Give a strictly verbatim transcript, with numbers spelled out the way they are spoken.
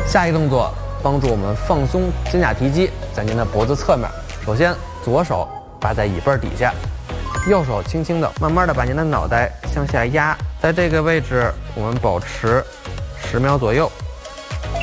下一个动作帮助我们放松肩胛提肌，在您的脖子侧面。首先，左手扒在椅背底下，右手轻轻的、慢慢的把您的脑袋向下压，在这个位置我们保持十秒左右。